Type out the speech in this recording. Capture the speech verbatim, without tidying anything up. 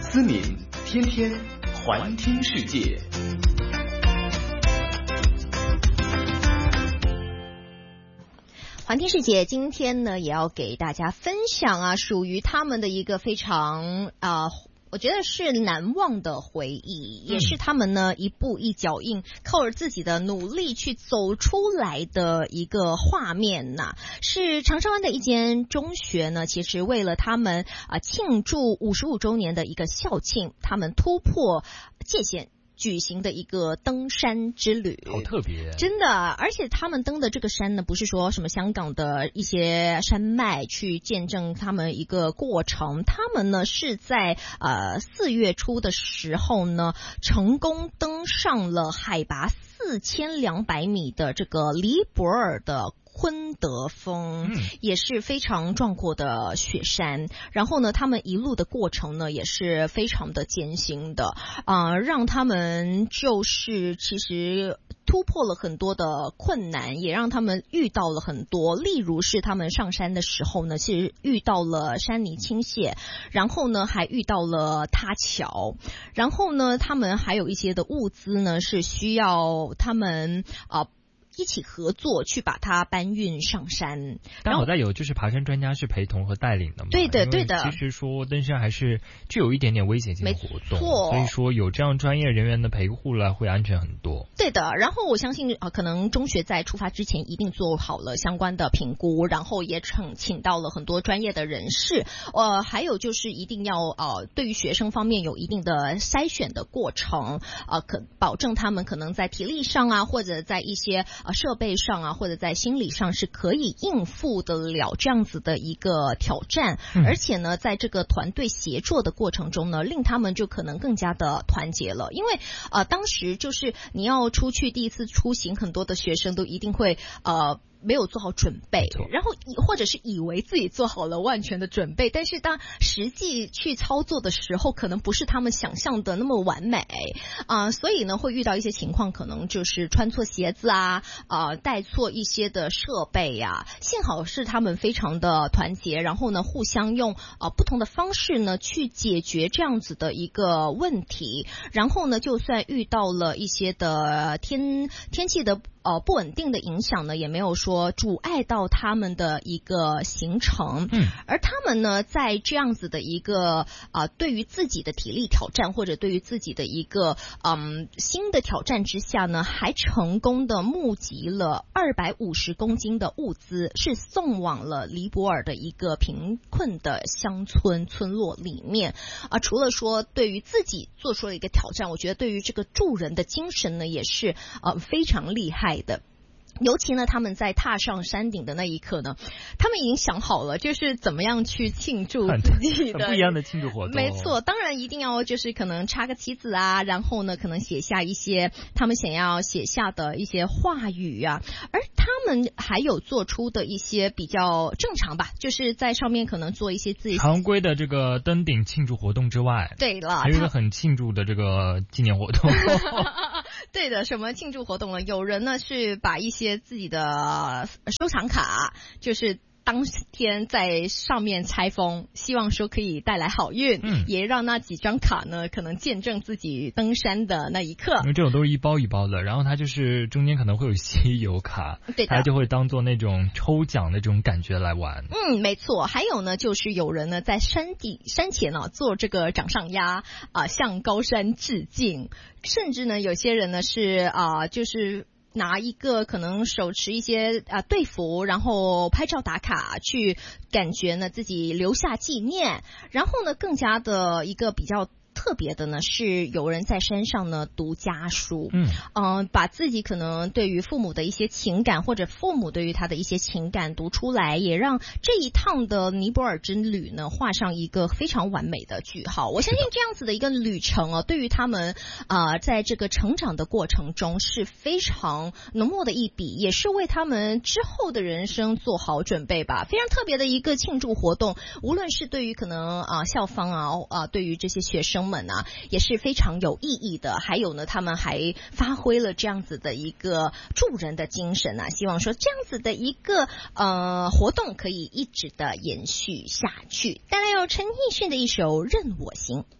思敏，天天环听世界。 环听世界，今天呢也要给大家分享啊，属于他们的一个非常啊。呃我觉得是难忘的回忆，也是他们呢一步一脚印，靠着自己的努力去走出来的一个画面呐、啊。是长沙湾的一间中学呢，其实为了他们啊庆祝五十五周年的一个校庆，他们突破界限。举行的一个登山之旅， 好特别， 真的。而且他们登的这个山呢，不是说什么香港的一些山脉去见证他们一个过程，他们呢是在呃四月初的时候呢，成功登上了海拔四千两百米的这个黎泊尔的昆德峰，也是非常壮阔的雪山。然后呢，他们一路的过程呢，也是非常的艰辛的啊、呃，让他们就是其实突破了很多的困难，也让他们遇到了很多。例如是他们上山的时候呢，其实遇到了山泥倾泻，然后呢还遇到了塌桥，然后呢他们还有一些的物资呢是需要他们啊。呃一起合作去把它搬运上山， 但好在有就是爬山专家是陪同和带领的嘛。 对的，对的。 其实说登山还是具有一点点危险性的活动， 没错。 所以说有这样专业人员的陪护了，会安全很多。 对的。然后我相信啊、呃，可能中学在出发之前一定做好了相关的评估，然后也请请到了很多专业的人士。呃，还有就是一定要呃，对于学生方面有一定的筛选的过程，呃，可保证他们可能在体力上啊，或者在一些。呃，设备上啊，或者在心理上是可以应付得了这样子的一个挑战，嗯、而且呢，在这个团队协作的过程中呢，令他们就可能更加的团结了。因为呃，当时就是你要出去第一次出行，很多的学生都一定会呃。没有做好准备，然后或者是以为自己做好了万全的准备，但是当实际去操作的时候，可能不是他们想象的那么完美啊、呃，所以呢，会遇到一些情况，可能就是穿错鞋子啊，啊、呃，带错一些的设备呀、啊。幸好是他们非常的团结，然后呢，互相用呃不同的方式呢去解决这样子的一个问题，然后呢，就算遇到了一些的天天气的。呃，不稳定的影响呢，也没有说阻碍到他们的一个行程。嗯，而他们呢，在这样子的一个啊、呃，对于自己的体力挑战，或者对于自己的一个嗯新的挑战之下呢，还成功的募集了二百五十公斤的物资，是送往了黎泊尔的一个贫困的乡村村落里面。啊、呃，除了说对于自己做出了一个挑战，我觉得对于这个助人的精神呢，也是呃非常厉害的。尤其呢，他们在踏上山顶的那一刻呢，他们已经想好了，就是怎么样去庆祝自己的很不一样的庆祝活动。 没错，当然一定要就是可能插个旗子啊，然后呢，可能写下一些他们想要写下的一些话语啊。而他们还有做出的一些比较正常吧，就是在上面可能做一些自己常规的这个登顶庆祝活动之外， 对了， 还有一个很庆祝的这个纪念活动。 对的，什么庆祝活动呢？有人呢是把一些自己的收藏卡，就是当天在上面拆封，希望说可以带来好运，嗯，也让那几张卡呢可能见证自己登山的那一刻。 因为这种都是一包一包的，然后它就是中间可能会有稀有卡， 对的， 它就会当做那种抽奖的这种感觉来玩。 嗯，没错。还有呢，就是有人呢在山底山前呢、啊、做这个掌上压啊、呃，向高山致敬，甚至呢有些人呢是啊、呃、就是。拿一个可能手持一些啊、呃、队服，然后拍照打卡，去感觉呢自己留下纪念。然后呢，更加的一个比较特别的呢，是有人在山上呢读家书，嗯，呃，把自己可能对于父母的一些情感，或者父母对于他的一些情感读出来，也让这一趟的尼泊尔之旅呢画上一个非常完美的句号。我相信这样子的一个旅程啊，对于他们啊、呃，在这个成长的过程中是非常浓墨的一笔，也是为他们之后的人生做好准备吧。非常特别的一个庆祝活动，无论是对于可能啊、呃、校方啊啊、呃、对于这些学生们啊也是非常有意义的。还有呢，他们还发挥了这样子的一个助人的精神啊，希望说这样子的一个呃活动可以一直的延续下去。带来由陈奕迅的一首《任我行》。